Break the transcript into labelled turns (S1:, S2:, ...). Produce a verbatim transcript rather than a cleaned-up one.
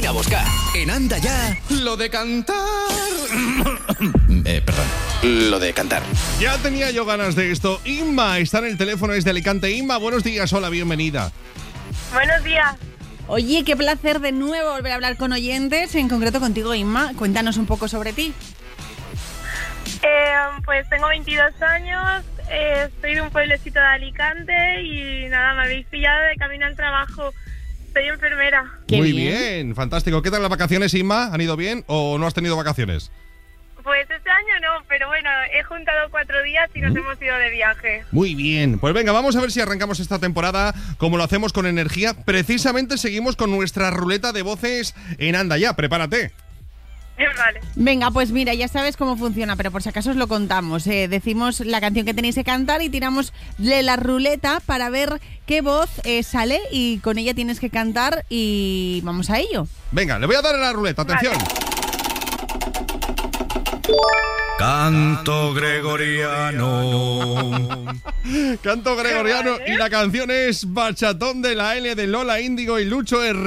S1: a buscar. En Anda Ya, lo de cantar. eh, perdón, lo de cantar.
S2: Ya tenía yo ganas de esto. Inma está en el teléfono desde Alicante. Inma, buenos días, hola, bienvenida.
S3: Buenos días.
S4: Oye, qué placer de nuevo volver a hablar con oyentes, en concreto contigo, Inma. Cuéntanos un poco sobre ti.
S3: Eh, pues tengo veintidós años, eh, soy de un pueblecito de Alicante y nada, me habéis pillado de camino al trabajo. Soy enfermera.
S4: Qué
S2: Muy
S4: bien.
S2: bien. Fantástico. ¿Qué tal las vacaciones, Inma? ¿Han ido bien o no has tenido vacaciones?
S3: Pues este año no, pero bueno, he juntado cuatro días y nos hemos ido de viaje.
S2: Muy bien. Pues venga, vamos a ver si arrancamos esta temporada como lo hacemos con energía. Precisamente seguimos con nuestra ruleta de voces en Anda Ya. Prepárate.
S3: Vale.
S4: Venga, pues mira, ya sabes cómo funciona, pero por si acaso os lo contamos. Eh, decimos la canción que tenéis que cantar y tiramos de la ruleta para ver qué voz eh, sale y con ella tienes que cantar y vamos a ello.
S2: Venga, le voy a dar a la ruleta. Atención.
S3: Vale.
S1: Canto gregoriano.
S2: Canto gregoriano
S3: Vale.
S2: y la canción es Bachatón de la L de Lola Índigo y Lucho R.